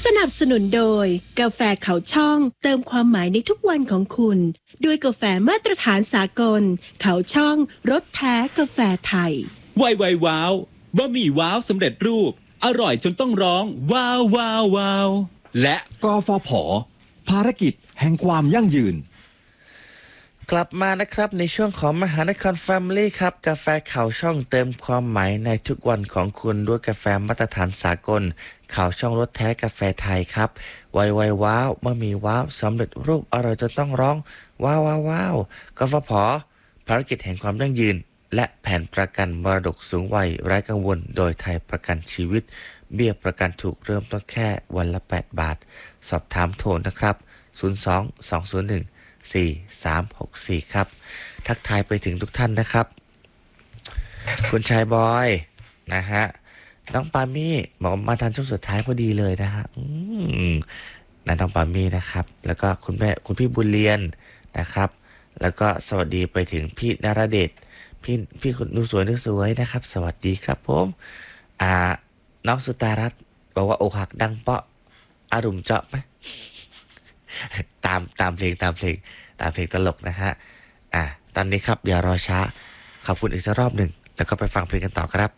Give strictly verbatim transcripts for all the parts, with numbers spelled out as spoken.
นับสนุนโดยกาแฟเขาช่องเติมความหมายในทุกวันของคุณด้วยกาแฟมาตรฐานสากลเขาช่องรสแท้กาแฟไทยไวไวว้าวบะหมี่ว้าวสำเร็จรูปอร่อยจนต้องร้องว้าวว้าวว้าวและกฟผ.ภารกิจแห่งความยั่งยืนกลับมานะครับในช่วงของมหานครแฟมิลี่ครับกาแฟข่าวช่องเติมความหมายในทุกวันของคุณด้วยกาแฟมาตรฐานสากลข่าวช่องรสแท้กาแฟไทยครับไวไวว้าวบะหมี่ว้าวสำเร็จรูปอร่อยจนต้องร้องว้าวว้าวว้าวกฟผ.ภารกิจแห่งความยั่งยืนและแผนประกันมรดกสูงวัยไร้กังวลโดยไทยประกันชีวิตเบี้ยประกันถูกเริ่มต้นแค่วันละแปดบาทสอบถามโทรนะครับศูนย์ สอง สอง ศูนย์ หนึ่ง สี่ สาม หก สี่ครับทักทายไปถึงทุกท่านนะครับคุณชายบอยนะฮะน้องปามี่บอกมาทันช่วงสุดท้ายพอดีเลยนะฮะอืมนะน้องปามี่นะครับแล้วก็คุณแม่คุณพี่บุญเรียนนะครับแล้วก็สวัสดีไปถึงพี่นรเดชพี่พี่คุณดูสวยดูสวยนะครับสวัสดีครับผมอ่าน้องสุตารัตน์บอกว่าอกหักดังเปาะอารมณ์เจาะไหม ตามตามเพลงตามเพลงตามเพลงตลกนะฮะอ่าตอนนี้ครับอย่ารอช้าขอบคุณอีกสักรอบหนึ่งแล้วก็ไปฟังเพลงกันต่อครับ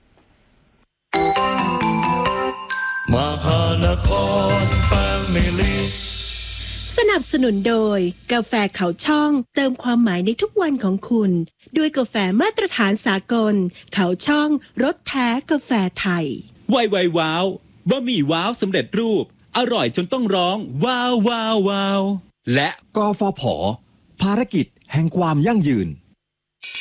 มหานครแฟมิลี่สนับสนุนโดยกาแฟเขาช่องเติมความหมายในทุกวันของคุณด้วยกาแฟมาตรฐานสากลเขาช่องรสแท้กาแฟไทยไวไวว้าวบะหมี่ว้าวสำเร็จรูปอร่อยจนต้องร้องว้าวว้าวว้าวและกฟผ.ภารกิจแห่งความยั่งยืน